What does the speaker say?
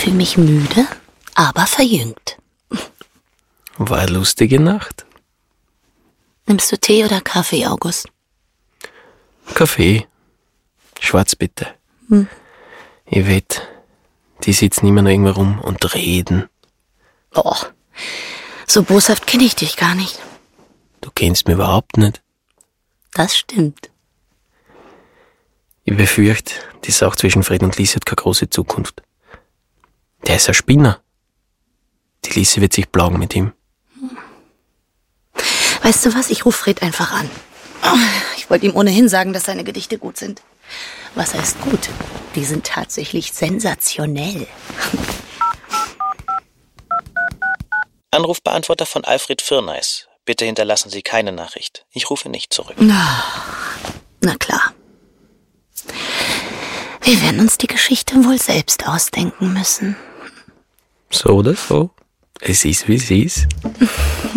fühle mich müde, aber verjüngt. War eine lustige Nacht. Nimmst du Tee oder Kaffee, August? Kaffee. Schwarz bitte. Ich wett, die sitzen immer noch irgendwo rum und reden. Oh, so boshaft kenne ich dich gar nicht. Du kennst mich überhaupt nicht. Das stimmt. Ich befürchte, die Sache zwischen Fred und Lise hat keine große Zukunft. Der ist ein Spinner. Die Lise wird sich plagen mit ihm. Weißt du was, ich rufe Fred einfach an. Ich wollte ihm ohnehin sagen, dass seine Gedichte gut sind. Was heißt gut? Die sind tatsächlich sensationell. Anrufbeantworter von Alfred Firneis. Bitte hinterlassen Sie keine Nachricht. Ich rufe nicht zurück. Na klar. Wir werden uns die Geschichte wohl selbst ausdenken müssen. So oder so. Es ist, wie es ist.